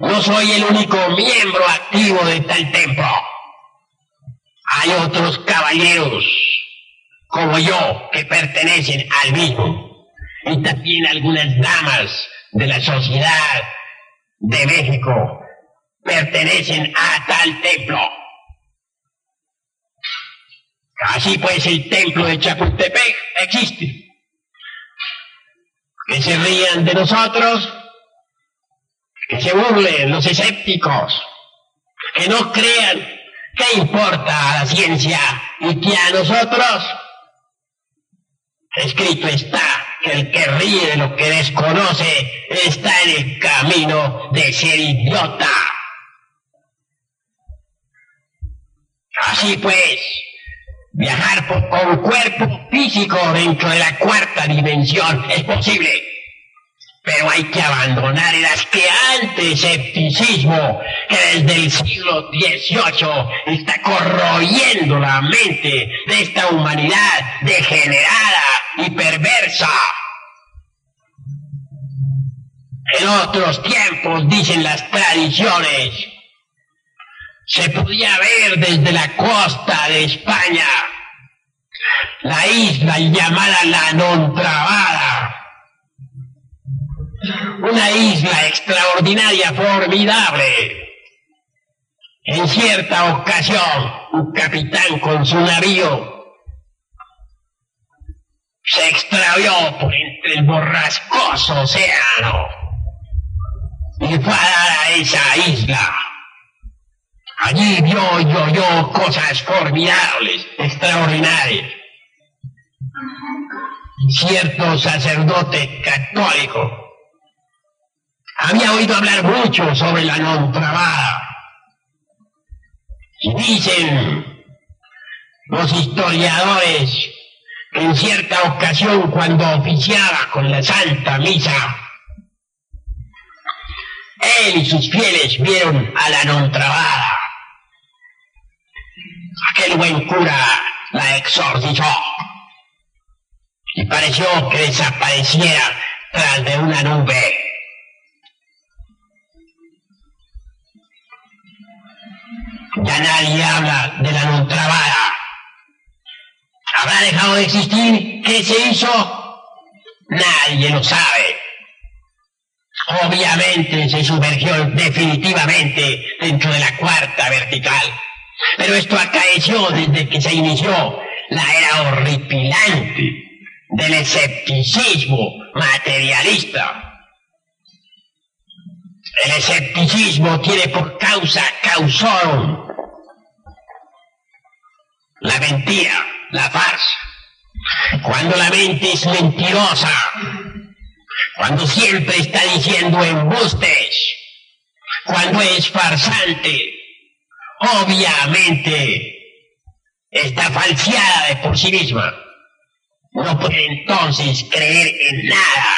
No soy el único miembro activo de tal templo. Hay otros caballeros como yo que pertenecen al mismo, y también algunas damas de la sociedad de México pertenecen a tal templo. Así pues, el templo de Chapultepec existe. Que se rían de nosotros, que se burlen los escépticos, que no crean qué importa a la ciencia y que a nosotros, escrito está que el que ríe de lo que desconoce está en el camino de ser idiota. Así pues, viajar con cuerpo físico dentro de la cuarta dimensión es posible, pero hay que abandonar el asqueante escepticismo que desde el siglo XVIII está corroyendo la mente de esta humanidad degenerada y perversa. En otros tiempos, dicen las tradiciones, se podía ver desde la costa de España la isla llamada La Nontrabada, una isla extraordinaria, formidable. En cierta ocasión, un capitán con su navío se extravió por entre el borrascoso océano y fue a dar a esa isla. Allí vio y oyó cosas formidables, extraordinarias. Cierto sacerdote católico había oído hablar mucho sobre la Nontrabada. Y dicen los historiadores que en cierta ocasión, cuando oficiaba con la Santa Misa, él y sus fieles vieron a la Nontrabada. Aquel buen cura la exorcizó y pareció que desapareciera tras de una nube. Ya nadie habla de la Nontrabada. ¿Habrá dejado de existir? ¿Qué se hizo? Nadie lo sabe. Obviamente se sumergió definitivamente dentro de la cuarta vertical. Pero esto acaeció desde que se inició la era horripilante del escepticismo materialista. El escepticismo tiene por causa causorum la mentira, la farsa. Cuando la mente es mentirosa, cuando siempre está diciendo embustes, cuando es farsante, obviamente está falseada de por sí misma. No puede entonces creer en nada.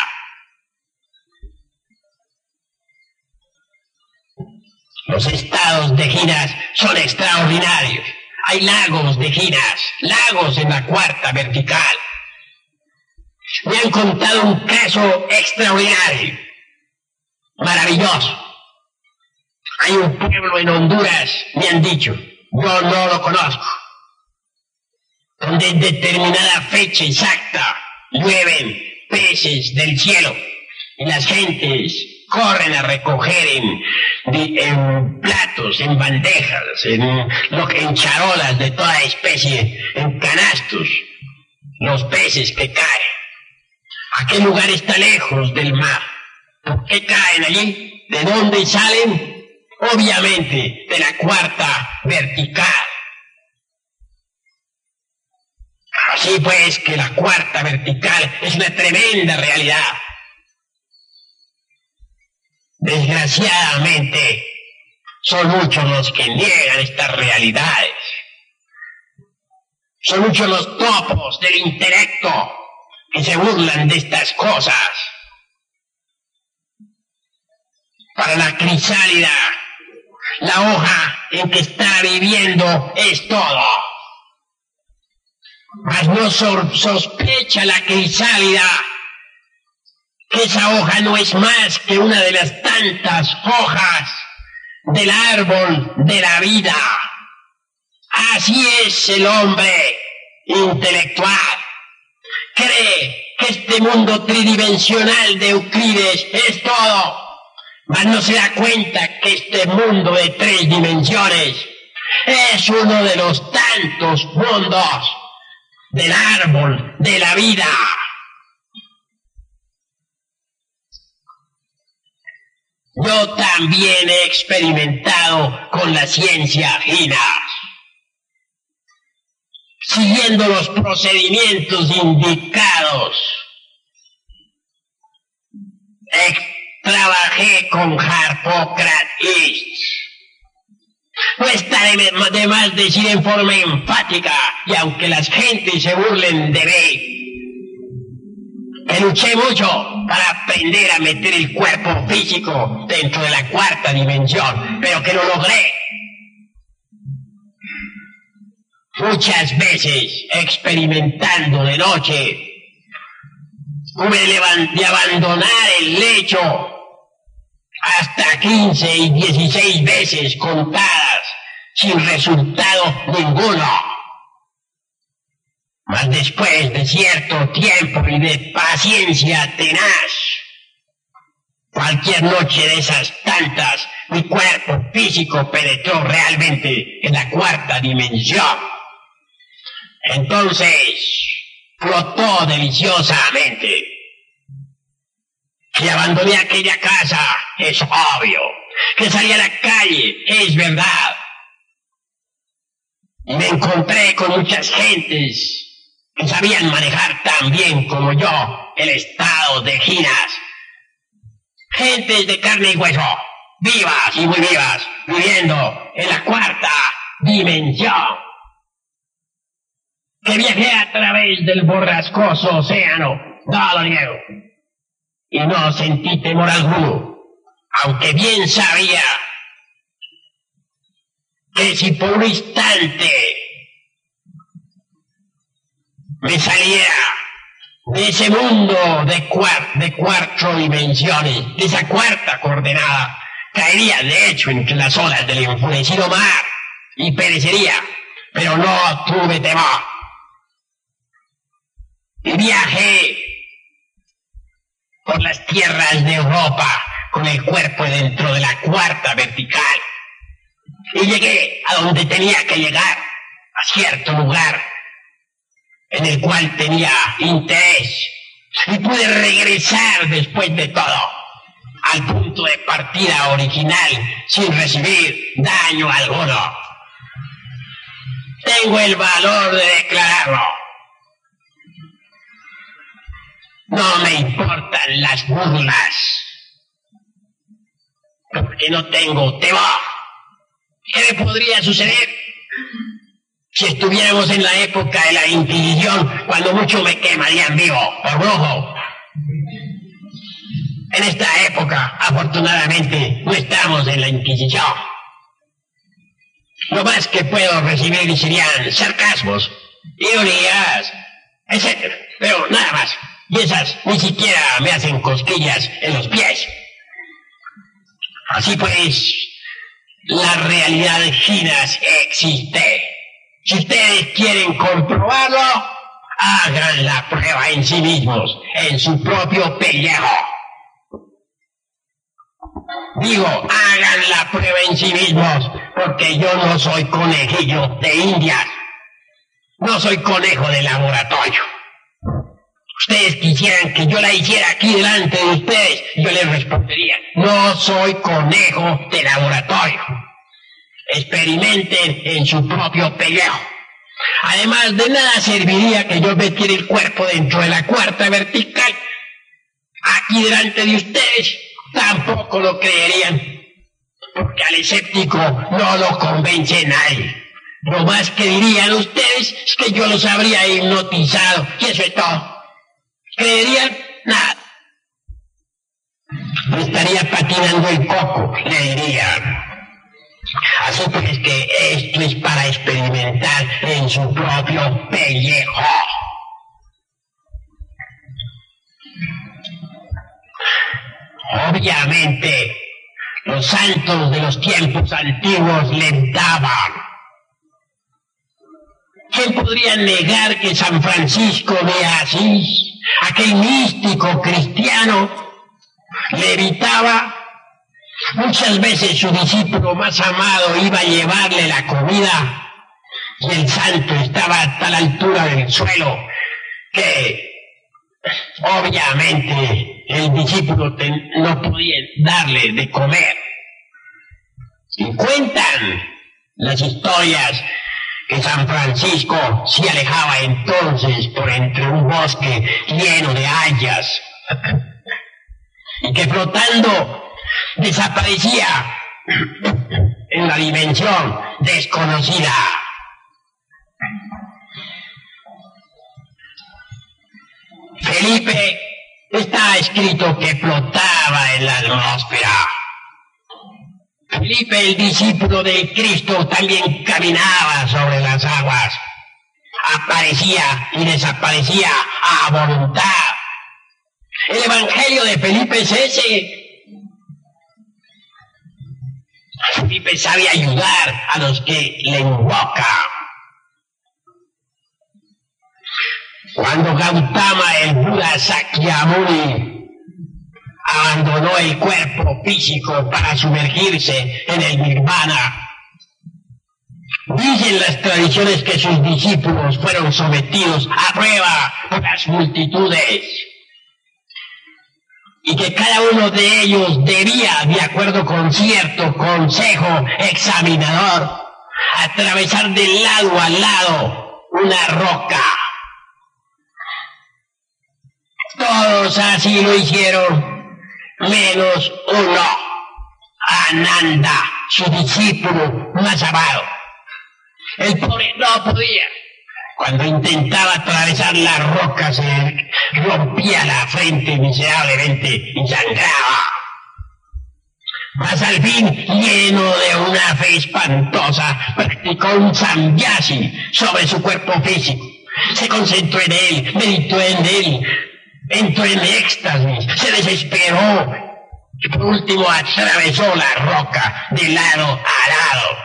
Los estados de ginas son extraordinarios. Hay lagos de ginas, lagos en la cuarta vertical. Me han contado un caso extraordinario, maravilloso. Hay un pueblo en Honduras, me han dicho, yo no lo conozco, donde en determinada fecha exacta llueven peces del cielo y las gentes corren a recoger en platos, en bandejas, en charolas de toda especie, en canastos, los peces que caen. Aquel lugar está lejos del mar. ¿Por qué caen allí? ¿De dónde salen? Obviamente de la cuarta vertical. Así pues que la cuarta vertical es una tremenda realidad. Desgraciadamente, son muchos los que niegan estas realidades. Son muchos los topos del intelecto que se burlan de estas cosas. Para la crisálida, la hoja en que está viviendo es todo. Mas no sospecha la crisálida que esa hoja no es más que una de las tantas hojas del árbol de la vida. Así es el hombre intelectual. Cree que este mundo tridimensional de Euclides es todo, mas no se da cuenta que este mundo de 3 dimensiones es uno de los tantos mundos del árbol de la vida. Yo también he experimentado con la ciencia gina, siguiendo los procedimientos indicados. Trabajé con Harpócrates. No está de más decir en forma enfática, y aunque las gentes se burlen de mí, que luché mucho para aprender a meter el cuerpo físico dentro de la 4ª dimensión, pero que lo logré. Muchas veces, experimentando de noche, hube de abandonar el lecho hasta 15 y 16 veces contadas, sin resultado ninguno. Mas después de cierto tiempo y de paciencia tenaz, cualquier noche de esas tantas, mi cuerpo físico penetró realmente en la 4ª dimensión. Entonces, flotó deliciosamente. Que abandoné aquella casa, es obvio. Que salí a la calle, es verdad. Y me encontré con muchas gentes que sabían manejar tan bien como yo el estado de ginas. Gentes de carne y hueso, vivas y muy vivas, viviendo en la 4ª dimensión. Que viajé a través del borrascoso océano, no lo niego, y no sentí temor alguno, aunque bien sabía que si por un instante me saliera de ese mundo de 4 dimensiones, de esa 4ª coordenada, caería de hecho entre las olas del enfurecido mar y perecería, pero no tuve temor. Y viajé por las tierras de Europa con el cuerpo dentro de la 4ª vertical. Y llegué a donde tenía que llegar, a cierto lugar en el cual tenía interés. Y pude regresar después de todo al punto de partida original sin recibir daño alguno. Tengo el valor de declararlo. No me importan las burlas, porque no tengo temor. ¿Qué me podría suceder si estuviéramos en la época de la Inquisición, cuando mucho me quemarían vivo por brujo? En esta época, afortunadamente, no estamos en la Inquisición. Lo más que puedo recibir serían sarcasmos, ironías, etc. Pero nada más. Y esas ni siquiera me hacen cosquillas en los pies. Así pues, la realidad de ginas existe. Si ustedes quieren comprobarlo, hagan la prueba en sí mismos, en su propio pellejo. Digo, hagan la prueba en sí mismos, porque yo no soy conejillo de Indias. No soy conejo de laboratorio. Ustedes quisieran que yo la hiciera aquí delante de ustedes, yo les respondería, no soy conejo de laboratorio. Experimenten en su propio pellejo. Además, de nada serviría que yo metiera el cuerpo dentro de la 4ª vertical. Aquí delante de ustedes tampoco lo creerían, porque al escéptico no lo convence nadie. Lo más que dirían ustedes es que yo los habría hipnotizado, y eso es todo. ¿Creerían? Nada. Me estaría patinando el coco, le dirían. Así pues que esto es para experimentar en su propio pellejo. Obviamente, los santos de los tiempos antiguos levitaban. ¿Quién podría negar que San Francisco de Asís, aquel místico cristiano, levitaba? Muchas veces su discípulo más amado iba a llevarle la comida y el santo estaba a tal altura del suelo que obviamente el discípulo no podía darle de comer. Y cuentan las historias que San Francisco se alejaba entonces por entre un bosque lleno de hayas y que flotando desaparecía en la dimensión desconocida. Felipe está escrito que flotaba en la atmósfera. Felipe, el discípulo de Cristo, también caminaba sobre las aguas. Aparecía y desaparecía a voluntad. El evangelio de Felipe es ese. Felipe sabe ayudar a los que le invocan. Cuando Gautama, el Buda Sakyamuni, abandonó el cuerpo físico para sumergirse en el nirvana, dicen las tradiciones que sus discípulos fueron sometidos a prueba por las multitudes y que cada uno de ellos debía, de acuerdo con cierto consejo examinador, atravesar de lado a lado una roca. Todos así lo hicieron, menos uno, Ananda, su discípulo más amado. El pobre no podía. Cuando intentaba atravesar la roca se rompía la frente miserablemente y sangraba. Mas al fin, lleno de una fe espantosa, practicó un samyasi sobre su cuerpo físico. Se concentró en él, meditó en él, entró en éxtasis, se desesperó y por último atravesó la roca de lado a lado.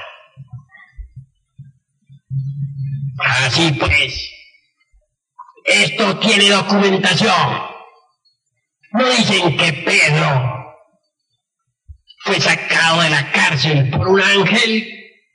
Así pues, esto tiene documentación. No dicen que Pedro fue sacado de la cárcel por un ángel.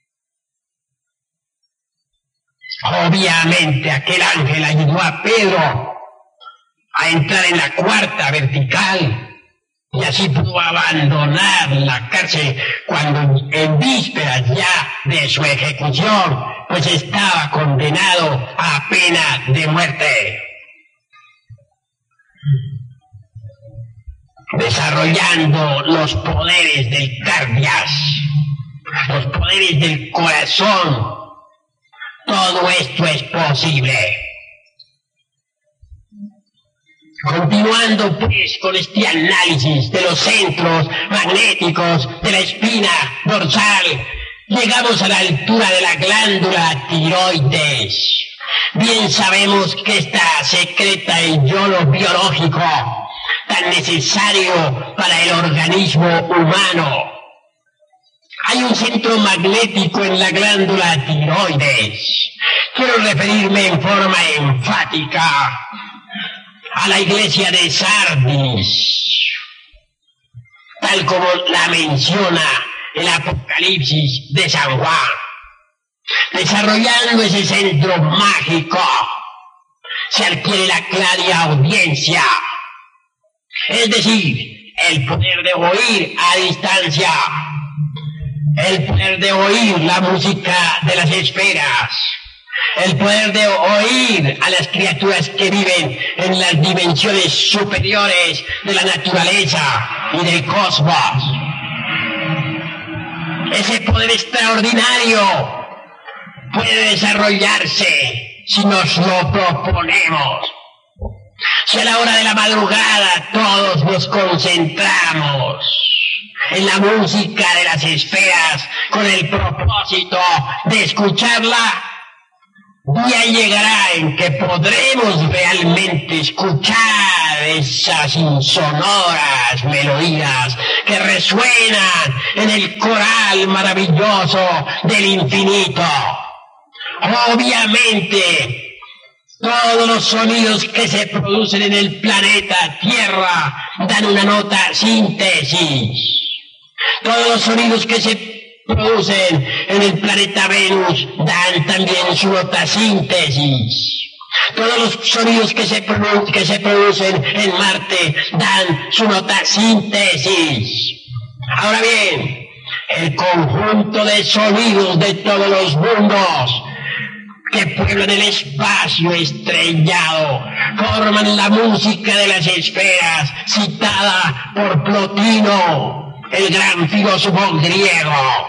Obviamente aquel ángel ayudó a Pedro a entrar en la cuarta vertical y así pudo abandonar la cárcel cuando en vísperas ya de su ejecución, pues estaba condenado a pena de muerte. Desarrollando los poderes del cardias, los poderes del corazón, todo esto es posible. Continuando pues con este análisis de los centros magnéticos de la espina dorsal, llegamos a la altura de la glándula tiroides. Bien sabemos que esta secreta el yodo biológico tan necesario para el organismo humano. Hay un centro magnético en la glándula tiroides. Quiero referirme en forma enfática a la iglesia de Sardis, tal como la menciona el Apocalipsis de San Juan. Desarrollando ese centro mágico, se adquiere la clara audiencia, es decir, el poder de oír a distancia, el poder de oír la música de las esferas, el poder de oír a las criaturas que viven en las dimensiones superiores de la naturaleza y del cosmos. Ese poder extraordinario puede desarrollarse si nos lo proponemos. Si a la hora de la madrugada todos nos concentramos en la música de las esferas con el propósito de escucharla, Día llegará en que podremos realmente escuchar esas insonoras melodías que resuenan en el coral maravilloso del infinito. Obviamente, todos los sonidos que se producen en el planeta Tierra dan una nota síntesis. Todos los sonidos que se producen en el planeta Venus dan también su nota síntesis. Todos los sonidos que se producen en Marte dan su nota síntesis. Ahora bien, el conjunto de sonidos de todos los mundos que pueblan el espacio estrellado forman la música de las esferas citada por Plotino, el gran filósofo griego.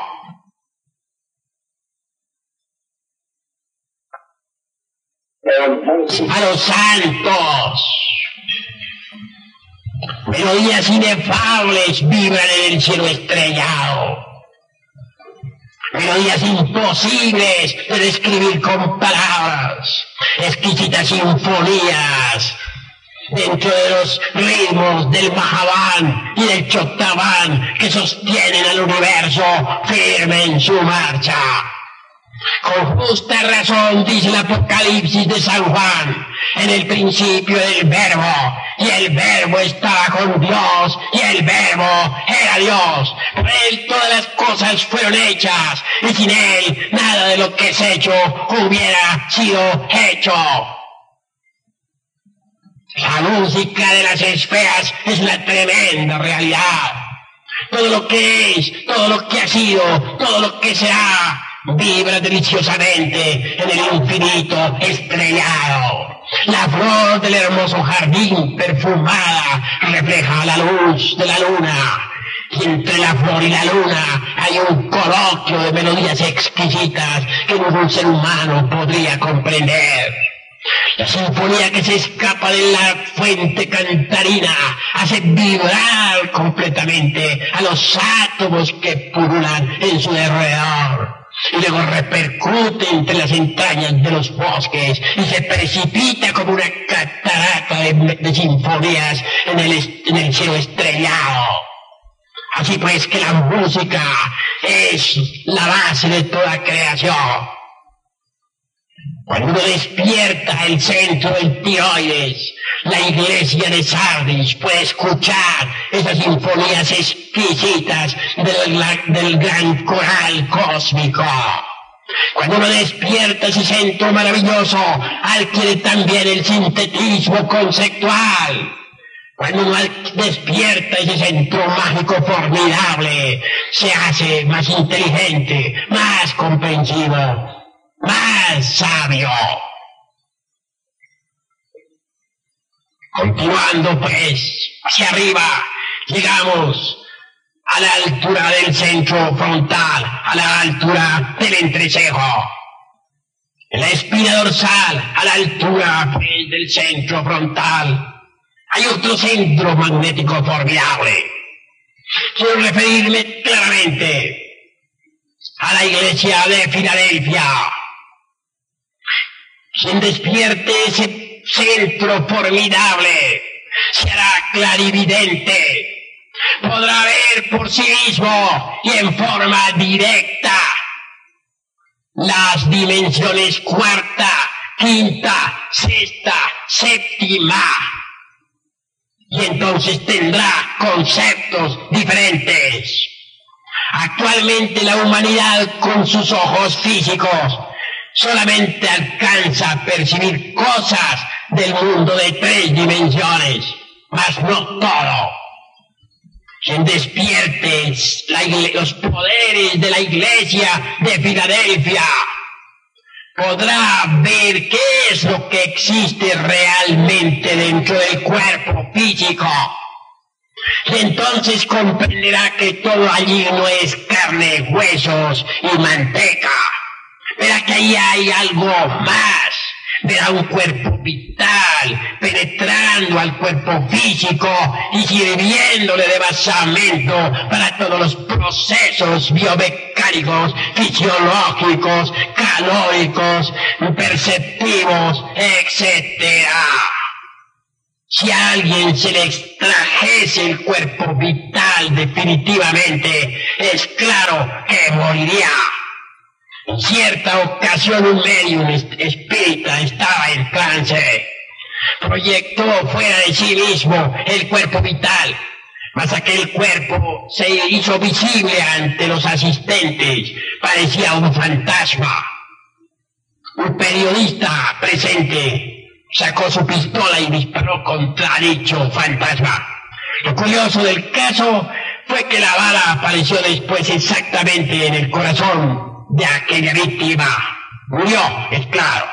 A los santos, melodías inefables vibran en el cielo estrellado, melodías imposibles de describir con palabras, exquisitas sinfonías dentro de los ritmos del Mahaván y del Chotaván que sostienen al universo firme en su marcha. Con justa razón dice el Apocalipsis de San Juan: en el principio el Verbo, y el Verbo estaba con Dios, y el Verbo era Dios. Por él todas las cosas fueron hechas, y sin él nada de lo que es hecho hubiera sido hecho. La música de las esferas es una tremenda realidad. Todo lo que es, todo lo que ha sido, todo lo que será, vibra deliciosamente en el infinito estrellado. La flor del hermoso jardín perfumada refleja la luz de la luna. Y entre la flor y la luna hay un coloquio de melodías exquisitas que ningún ser humano podría comprender. La sinfonía que se escapa de la fuente cantarina hace vibrar completamente a los átomos que pululan en su alrededor. Y luego repercute entre las entrañas de los bosques y se precipita como una catarata de sinfonías en el cielo estrellado. Así pues que la música es la base de toda creación. Cuando uno despierta el centro del tiroides, la iglesia de Sardis puede escuchar esas sinfonías exquisitas del gran coral cósmico. Cuando uno despierta ese centro maravilloso, adquiere también el sintetismo conceptual. Cuando uno despierta ese centro mágico formidable, se hace más inteligente, más comprensivo, más sabio. Continuando pues hacia arriba, llegamos a la altura del centro frontal, a la altura del entrecejo. En la espina dorsal, a la altura pues, del centro frontal, hay otro centro magnético formidable. Quiero referirme claramente a la iglesia de Filadelfia. Quien despierte ese centro formidable será clarividente. Podrá ver por sí mismo y en forma directa las dimensiones cuarta, quinta, sexta, séptima. Y entonces tendrá conceptos diferentes. Actualmente la humanidad con sus ojos físicos solamente alcanza a percibir cosas del mundo de 3 dimensiones, mas no todo. Quien despierte los poderes de la iglesia de Filadelfia podrá ver qué es lo que existe realmente dentro del cuerpo físico. Y entonces comprenderá que todo allí no es carne, huesos y manteca. Verá que ahí hay algo más. Verá un cuerpo vital penetrando al cuerpo físico y sirviéndole de basamento para todos los procesos biomecánicos mecánicos, fisiológicos, calóricos, perceptivos, etc. Si a alguien se le extrajese el cuerpo vital definitivamente, es claro que moriría. En cierta ocasión un medium espírita estaba en trance. Proyectó fuera de sí mismo el cuerpo vital, mas aquel cuerpo se hizo visible ante los asistentes, parecía un fantasma. Un periodista presente sacó su pistola y disparó contra dicho fantasma. Lo curioso del caso fue que la bala apareció después exactamente en el corazón de aquella víctima. Murió, es claro.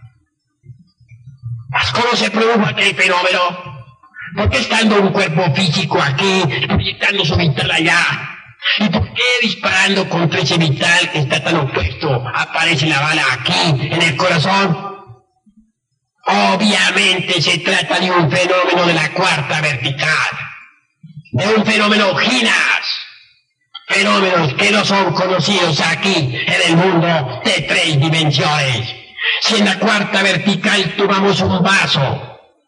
¿Mas cómo se produjo aquel fenómeno? ¿Por qué estando un cuerpo físico aquí, proyectando su vital allá? ¿Y por qué disparando contra ese vital que está tan opuesto, aparece la bala aquí, en el corazón? Obviamente se trata de un fenómeno de la cuarta vertical, de un fenómeno Ginas, fenómenos que no son conocidos aquí en el mundo de 3 dimensiones. Si en la cuarta vertical tomamos un vaso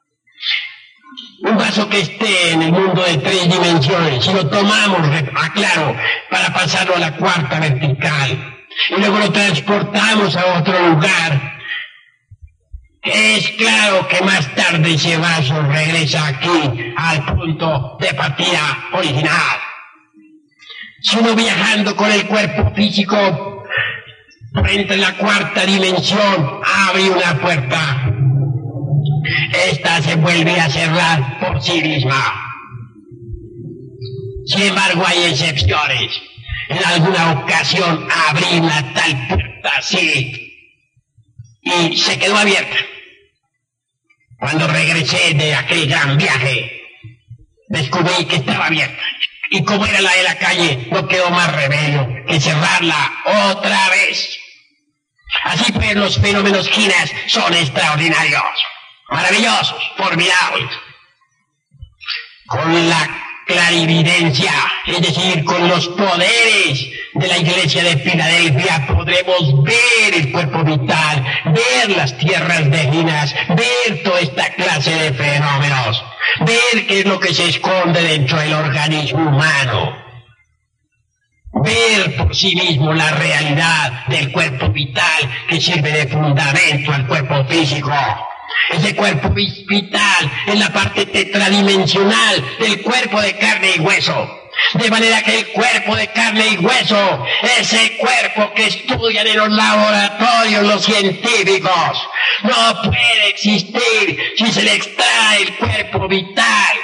que esté en el mundo de 3 dimensiones, si lo tomamos, aclaro, para pasarlo a la cuarta vertical, y luego lo transportamos a otro lugar, es claro que más tarde ese vaso regresa aquí al punto de partida original. Si uno viajando con el cuerpo físico entra en la cuarta dimensión, abre una puerta, esta se vuelve a cerrar por sí misma. Sin embargo, hay excepciones. En alguna ocasión abrí una tal puerta así y se quedó abierta. Cuando regresé de aquel gran viaje, descubrí que estaba abierta. Y como era la de la calle, no quedó más remedio que cerrarla otra vez. Así pues, los fenómenos Ginas son extraordinarios, maravillosos, formidables. Con la clarividencia, es decir, con los poderes de la iglesia de Filadelfia, podremos ver el cuerpo vital, ver las tierras de Ginas, ver toda esta clase de fenómenos, ver qué es lo que se esconde dentro del organismo humano, ver por sí mismo la realidad del cuerpo vital que sirve de fundamento al cuerpo físico. Ese cuerpo vital es la parte tetradimensional del cuerpo de carne y hueso. De manera que el cuerpo de carne y hueso es el cuerpo que estudian en los laboratorios los científicos. No puede existir si se le extrae el cuerpo vital.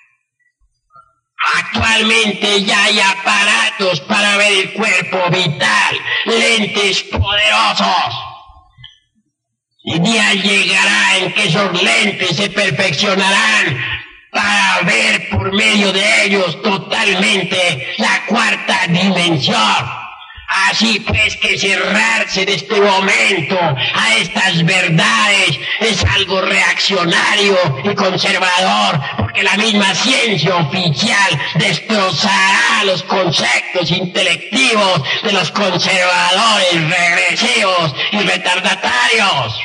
Actualmente ya hay aparatos para ver el cuerpo vital, lentes poderosos. El día llegará en que esos lentes se perfeccionarán para ver por medio de ellos totalmente la cuarta dimensión. Así pues que cerrarse de este momento a estas verdades es algo reaccionario y conservador, porque la misma ciencia oficial destrozará los conceptos intelectivos de los conservadores regresivos y retardatarios.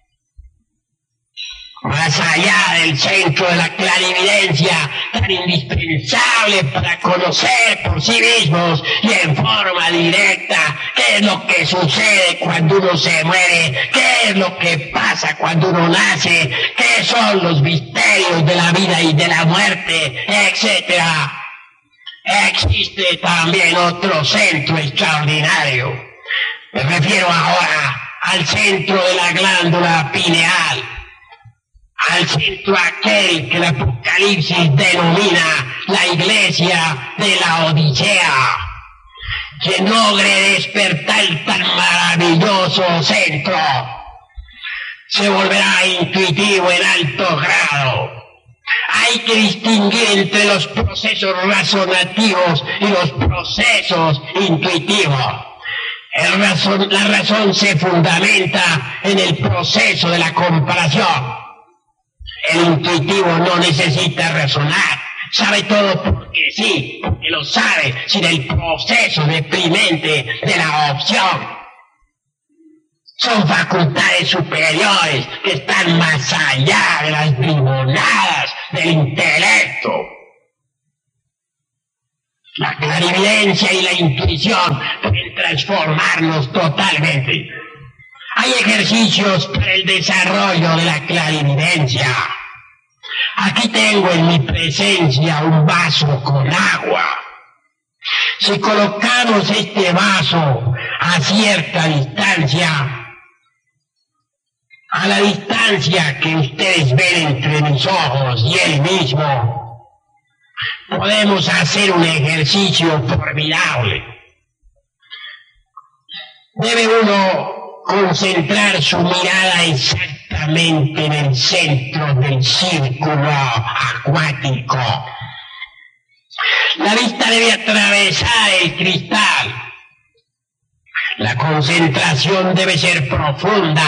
Más allá del centro de la clarividencia, tan indispensable para conocer por sí mismos y en forma directa qué es lo que sucede cuando uno se muere, qué es lo que pasa cuando uno nace, qué son los misterios de la vida y de la muerte, etc. Existe también otro centro extraordinario. Me refiero ahora al centro de la glándula pineal, al centro aquel que el Apocalipsis denomina la iglesia de la Odisea. Quien logre despertar tan maravilloso centro se volverá intuitivo en alto grado. Hay que distinguir entre los procesos razonativos y los procesos intuitivos. La razón se fundamenta en el proceso de la comparación. El intuitivo no necesita razonar, Sabe todo porque sí, porque lo sabe, sin el proceso deprimente de la opción. Son facultades superiores que están más allá de las bribonadas del intelecto. La clarividencia y la intuición pueden transformarnos totalmente. Hay ejercicios para el desarrollo de la clarividencia. Aquí tengo en mi presencia un vaso con agua. Si colocamos este vaso a cierta distancia, a la distancia que ustedes ven entre mis ojos y él mismo, podemos hacer un ejercicio formidable. Debe uno concentrar su mirada exactamente en el centro del círculo acuático. La vista debe atravesar el cristal. La concentración debe ser profunda.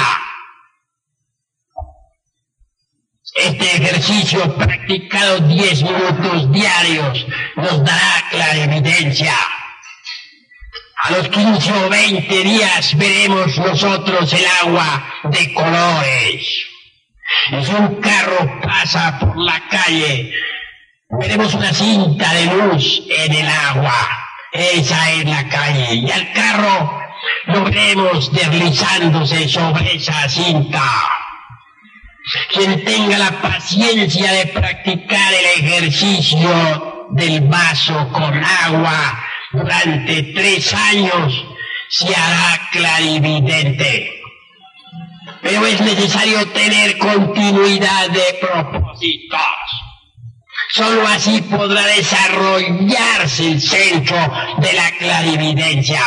Este ejercicio practicado 10 minutos diarios nos dará clarividencia. A los 15 o 20 días veremos nosotros el agua de colores. Y si un carro pasa por la calle, veremos una cinta de luz en el agua. Esa es la calle. Y al carro lo veremos deslizándose sobre esa cinta. Quien tenga la paciencia de practicar el ejercicio del vaso con agua durante 3 años se hará clarividente. Pero es necesario tener continuidad de propósitos. Solo así podrá desarrollarse el centro de la clarividencia.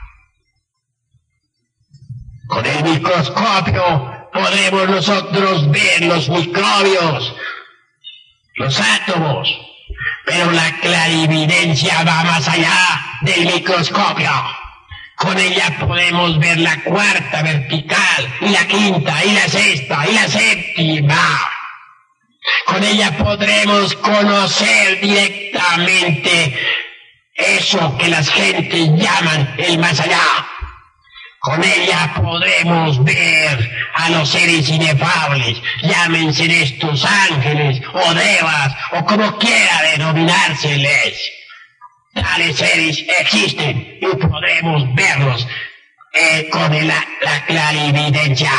Con el microscopio podremos nosotros ver los microbios, los átomos, pero la clarividencia va más allá del microscopio. Con ella podemos ver la cuarta vertical, y la quinta, y la sexta, y la séptima. Con ella podremos conocer directamente eso que las gentes llaman el más allá. Con ella podremos ver a los seres inefables, llámense estos ángeles o devas o como quiera denominárseles. Tales seres existen y podremos verlos con la clarividencia.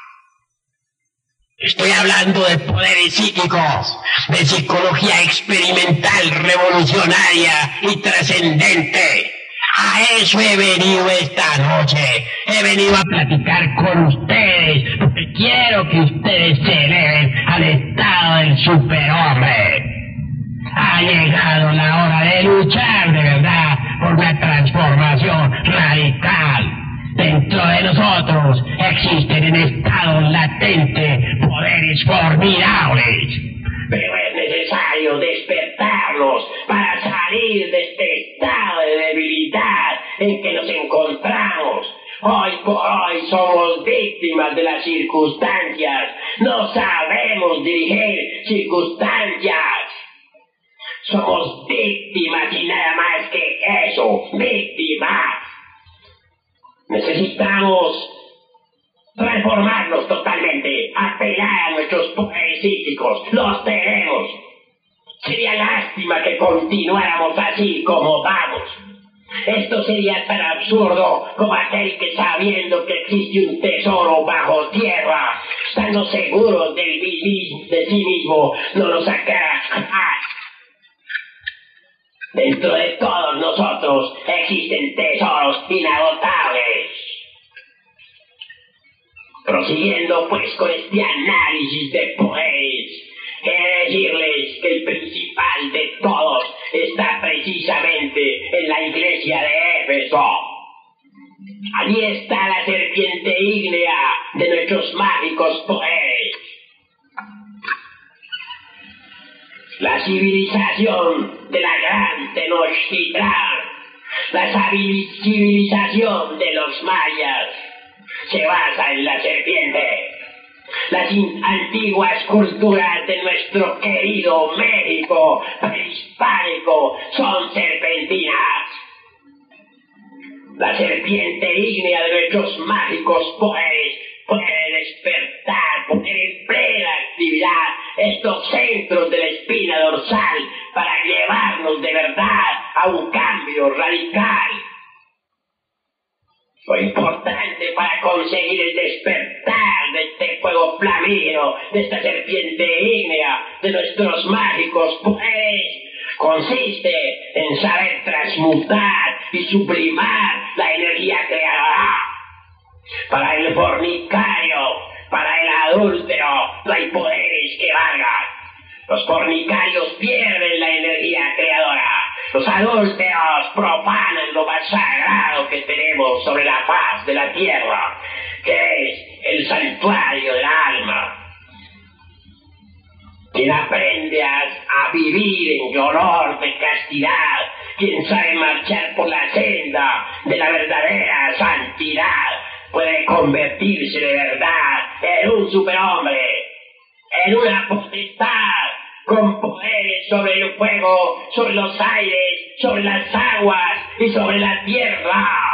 Estoy hablando de poderes psíquicos, de psicología experimental, revolucionaria y trascendente. A eso he venido esta noche. He venido a platicar con ustedes, porque quiero que ustedes se eleven al estado del superhombre. Ha llegado la hora de luchar de verdad por una transformación radical. Dentro de nosotros existen en estado latente poderes formidables. Pero es necesario despertarlos para salir de este estado de debilidad en que nos encontramos. Hoy por hoy somos víctimas de las circunstancias. No sabemos dirigir circunstancias. Somos víctimas y nada más que eso, víctimas. Necesitamos transformarnos totalmente, apelar a nuestros poderes psíquicos. Los tenemos. Sería lástima que continuáramos así como vamos. Esto sería tan absurdo como aquel que, sabiendo que existe un tesoro bajo tierra, estando seguros de sí mismo, no lo sacará jamás. Dentro de todos nosotros existen tesoros inagotables. Prosiguiendo pues con este análisis de poderes, he de decirles que el principal de todos está precisamente en la iglesia de Éfeso. Allí está la serpiente ígnea de nuestros mágicos poderes. La civilización de la gran Tenochtitlán, la civilización de los mayas, se basa en la serpiente. las antiguas culturas de nuestro querido México prehispánico son serpentinas. La serpiente ígnea de nuestros mágicos poderes puede despertar, poner en plena actividad estos centros de la espina dorsal para llevarnos de verdad a un cambio radical. Lo importante para conseguir el despertar de este fuego flamígero, de esta serpiente ígnea, de nuestros mágicos poderes, consiste en saber transmutar y sublimar la energía creadora. Para el fornicario, para el adúltero, no hay poderes que valgan. Los fornicarios pierden la energía creadora. Los adúlteros profanan lo más sagrado que tenemos sobre la faz de la tierra, que es el santuario del alma. Quien aprende a vivir en dolor de castidad, quien sabe marchar por la senda de la verdadera santidad, puede convertirse de verdad en un superhombre, en una potestad, con poderes sobre el fuego, sobre los aires, sobre las aguas y sobre la tierra.